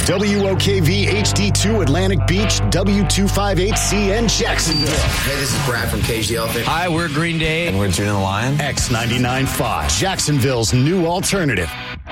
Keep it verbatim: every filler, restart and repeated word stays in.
W O K V H D two Atlantic Beach, W two fifty-eight C N Jacksonville. Hey, this is Brad from Cage the Elephant. Hi, we're Green Day. And we're June the Lion. X ninety-nine point five, Jacksonville's new alternative.